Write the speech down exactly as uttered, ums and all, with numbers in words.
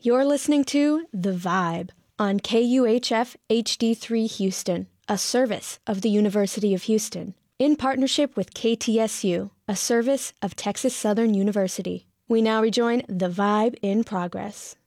You're listening to The Vibe on K U H F H D three Houston, a service of the University of Houston, in partnership with K T S U, a service of Texas Southern University. We now rejoin The Vibe in progress.